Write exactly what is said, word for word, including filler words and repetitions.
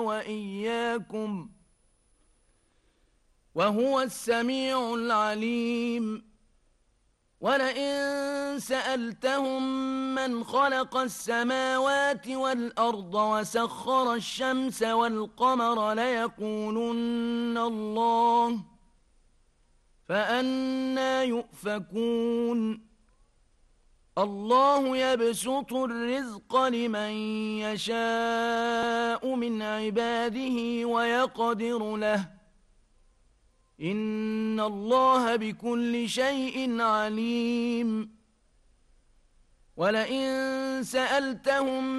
وإياكم وهو السميع العليم. ولئن سألتهم من خلق السماوات والأرض وسخر الشمس والقمر ليقولن الله، فأنى يؤفكون. الله يبسط الرزق لمن يشاء من عباده ويقدر له، إن الله بكل شيء عليم. ولئن سألتهم